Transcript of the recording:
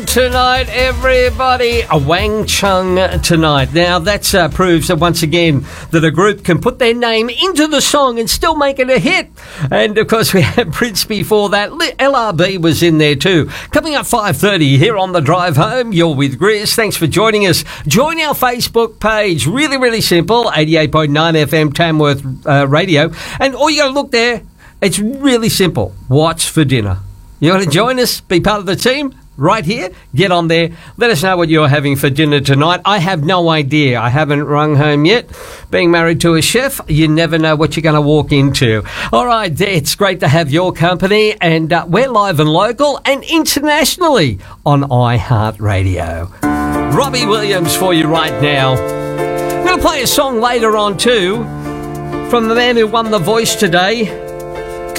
Tonight, everybody, a Wang Chung tonight. Now, that proves that once again that a group can put their name into the song and still make it a hit. And, of course, we had Prince before that. LRB was in there too. Coming up 5:30 here on The Drive Home, you're with Grizz. Thanks for joining us. Join our Facebook page. Really, really simple. 88.9 FM Tamworth Radio. And all you got to look there, it's really simple. What's for dinner? You want to join us? Be part of the team? Right here, get on there. Let us know what you're having for dinner tonight. I have no idea. I haven't rung home yet. Being married to a chef, you never know what you're going to walk into. All right, it's great to have your company, and we're live and local and internationally on iHeartRadio. Robbie Williams for you right now. I'm going to play a song later on too from the man who won The Voice today.